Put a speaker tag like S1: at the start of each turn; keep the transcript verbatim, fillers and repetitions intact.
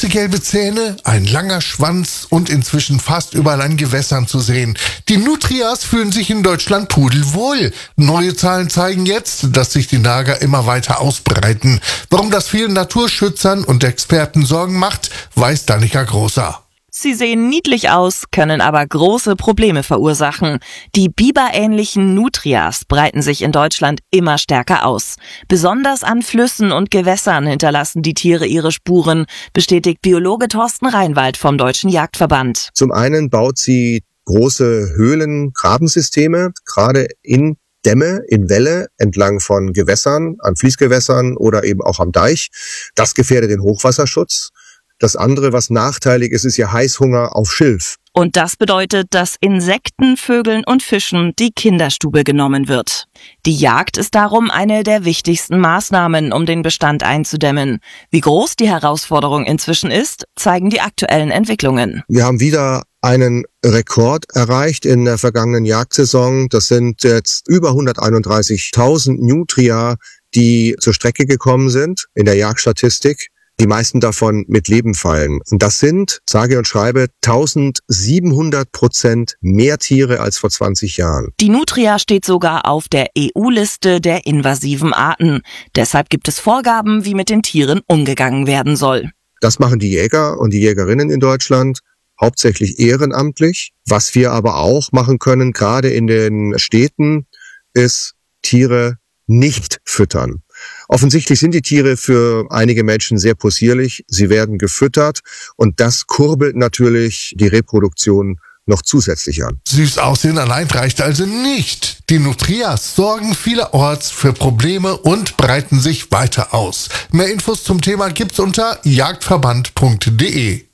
S1: große gelbe Zähne, ein langer Schwanz und inzwischen fast überall an Gewässern zu sehen. Die Nutrias fühlen sich in Deutschland pudelwohl. Neue Zahlen zeigen jetzt, dass sich die Nager immer weiter ausbreiten. Warum das vielen Naturschützern und Experten Sorgen macht, weiß Danica Großer.
S2: Sie sehen niedlich aus, können aber große Probleme verursachen. Die biberähnlichen Nutrias breiten sich in Deutschland immer stärker aus. Besonders an Flüssen und Gewässern hinterlassen die Tiere ihre Spuren, bestätigt Biologe Thorsten Reinwald vom Deutschen Jagdverband.
S3: Zum einen baut sie große Höhlen-Grabensysteme, gerade in Dämme, in Wälle, entlang von Gewässern, an Fließgewässern oder eben auch am Deich. Das gefährdet den Hochwasserschutz. Das andere, was nachteilig ist, ist ja Heißhunger auf Schilf.
S2: Und das bedeutet, dass Insekten, Vögeln und Fischen die Kinderstube genommen wird. Die Jagd ist darum eine der wichtigsten Maßnahmen, um den Bestand einzudämmen. Wie groß die Herausforderung inzwischen ist, zeigen die aktuellen Entwicklungen.
S3: Wir haben wieder einen Rekord erreicht in der vergangenen Jagdsaison. Das sind jetzt über hunderteinunddreißigtausend Nutria, die zur Strecke gekommen sind in der Jagdstatistik. Die meisten davon mit Leben fallen. Und das sind, sage und schreibe, eintausendsiebenhundert Prozent mehr Tiere als vor zwanzig Jahren.
S2: Die Nutria steht sogar auf der E U-Liste der invasiven Arten. Deshalb gibt es Vorgaben, wie mit den Tieren umgegangen werden soll.
S3: Das machen die Jäger und die Jägerinnen in Deutschland, hauptsächlich ehrenamtlich. Was wir aber auch machen können, gerade in den Städten, ist Tiere nicht füttern. Offensichtlich sind die Tiere für einige Menschen sehr possierlich. Sie werden gefüttert und das kurbelt natürlich die Reproduktion noch zusätzlich an.
S1: Süß aussehen allein reicht also nicht. Die Nutrias sorgen vielerorts für Probleme und breiten sich weiter aus. Mehr Infos zum Thema gibt's unter jagdverband punkt de.